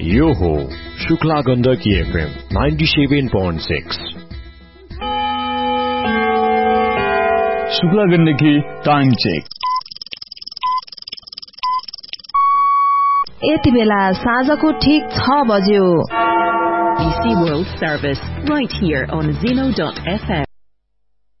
यो हो Shukla Gandaki FM 97.6 Shukla Gandaki time check. यति बेला साँझको ठीक 6 बज्यो। BC World Service right here on Zeno.fm.